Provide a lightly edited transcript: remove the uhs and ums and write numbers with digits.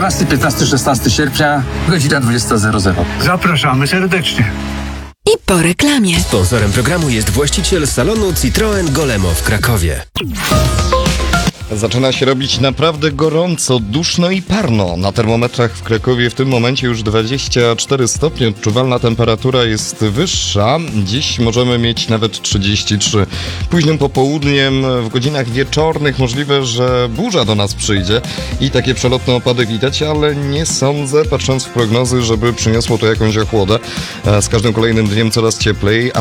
14, 15, 16 sierpnia, godzina 20:00. Zapraszamy serdecznie. I po reklamie. Sponsorem programu jest właściciel salonu Citroen Golemo w Krakowie. Zaczyna się robić naprawdę gorąco, duszno i parno. Na termometrach w Krakowie w tym momencie już 24 stopnie. Odczuwalna temperatura jest wyższa. Dziś możemy mieć nawet 33. Późnym popołudniem, w godzinach wieczornych możliwe, że burza do nas przyjdzie i takie przelotne opady widać, ale nie sądzę, patrząc w prognozy, żeby przyniosło to jakąś ochłodę. Z każdym kolejnym dniem coraz cieplej.